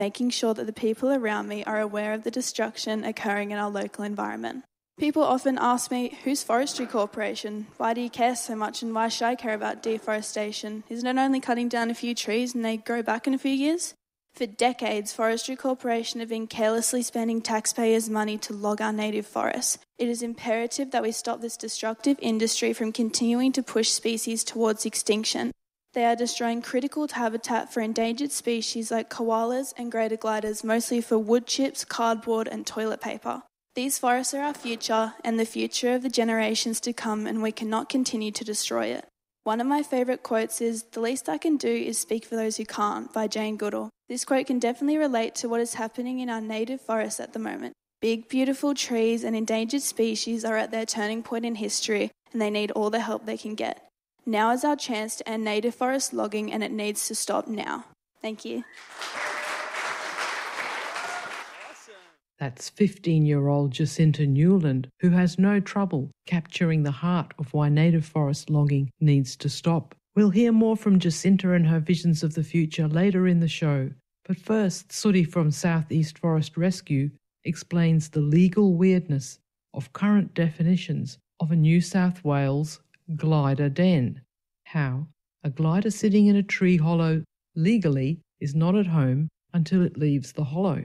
making sure that the people around me are aware of the destruction occurring in our local environment. People often ask me, who's Forestry Corporation? Why do you care so much and why should I care about deforestation? Isn't it only cutting down a few trees and they grow back in a few years? For decades, Forestry Corporation have been carelessly spending taxpayers' money to log our native forests. It is imperative that we stop this destructive industry from continuing to push species towards extinction. They are destroying critical habitat for endangered species like koalas and greater gliders, mostly for wood chips, cardboard and toilet paper. These forests are our future and the future of the generations to come, and we cannot continue to destroy it. One of my favourite quotes is, "The least I can do is speak for those who can't," by Jane Goodall. This quote can definitely relate to what is happening in our native forests at the moment. Big, beautiful trees and endangered species are at their turning point in history, and they need all the help they can get. Now is our chance to end native forest logging, and it needs to stop now. Thank you. That's 15-year-old Jacinta Newland, who has no trouble capturing the heart of why native forest logging needs to stop. We'll hear more from Jacinta and her visions of the future later in the show. But first, Sooty from South East Forest Rescue explains the legal weirdness of current definitions of a New South Wales glider den. How a glider sitting in a tree hollow legally is not at home until it leaves the hollow.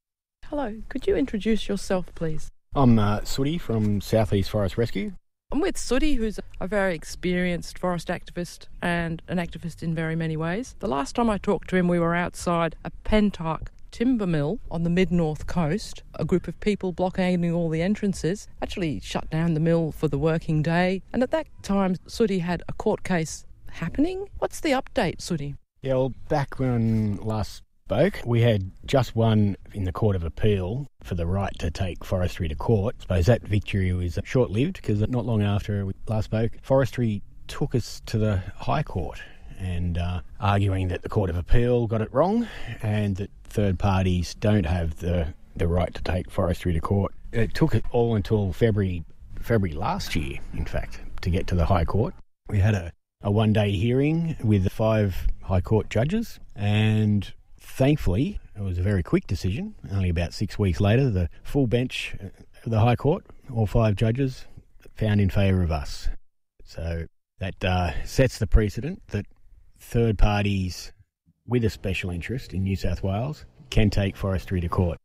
Hello, could you introduce yourself, please? I'm Sooty from South East Forest Rescue. I'm with Sooty, who's a very experienced forest activist and an activist in very many ways. The last time I talked to him, we were outside a Pentark timber mill on the mid-north coast. A group of people blockading all the entrances actually shut down the mill for the working day. And at that time, Sooty had a court case happening. What's the update, Sooty? Yeah, well, back when last spoke, we had just won in the Court of Appeal for the right to take forestry to court. I suppose that victory was short-lived because not long after we last spoke, forestry took us to the High Court and arguing that the Court of Appeal got it wrong and that third parties don't have the right to take forestry to court. It took it all until February last year, in fact, to get to the High Court. We had a one-day hearing with 5 High Court judges, and thankfully, it was a very quick decision. Only about 6 weeks later, the full bench of the High Court, all 5 judges, found in favour of us. So that sets the precedent that third parties with a special interest in New South Wales can take forestry to court.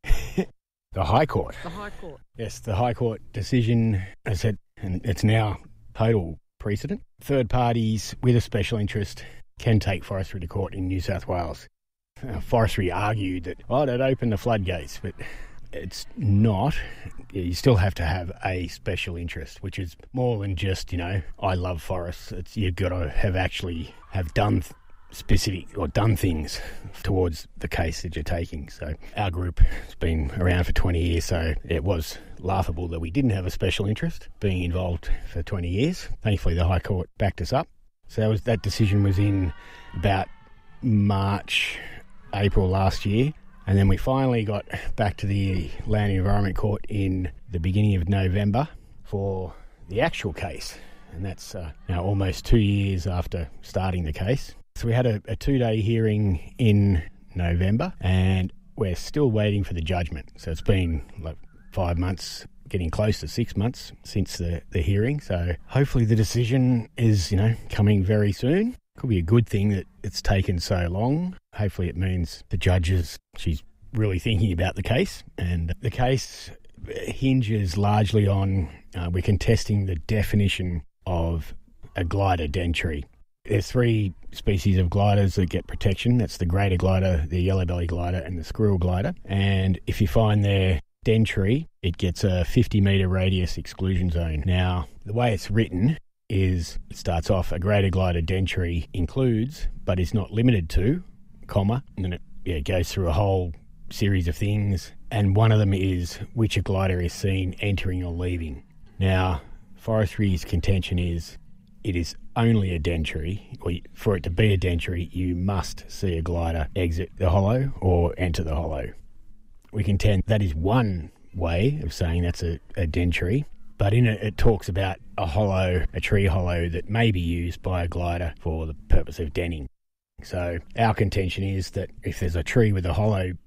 The High Court. The High Court. Yes, the High Court decision has said, and it's now total precedent, third parties with a special interest can take forestry to court in New South Wales. Forestry argued that, that opened the floodgates, but it's not. You still have to have a special interest, which is more than just, I love forests. You've got to have done specific or done things towards the case that you're taking. So our group has been around for 20 years, so it was laughable that we didn't have a special interest being involved for 20 years. Thankfully, the High Court backed us up. So that decision was in about March, April last year. And then we finally got back to the Land and Environment Court in the beginning of November for the actual case. And that's now almost 2 years after starting the case. So we had a 2-day hearing in November, and we're still waiting for the judgment. So it's been like 5 months, getting close to 6 months since the hearing. So hopefully the decision is, coming very soon. Could be a good thing that it's taken so long. Hopefully it means the judges, she's really thinking about the case. And the case hinges largely on, we're contesting the definition of a glider den tree. There's 3 species of gliders that get protection. That's the greater glider, the yellow-belly glider and the squirrel glider. And if you find their den tree, it gets a 50-metre radius exclusion zone. Now, the way it's written is it starts off, a greater glider den tree includes, but is not limited to, and then it goes through a whole series of things. And one of them is which a glider is seen entering or leaving. Now, forestry's contention is it is only a den tree, or for it to be a den tree, you must see a glider exit the hollow or enter the hollow. We contend that is one way of saying that's a den tree, but in it talks about a tree hollow that may be used by a glider for the purpose of denning. So our contention is that if there's a tree with a hollow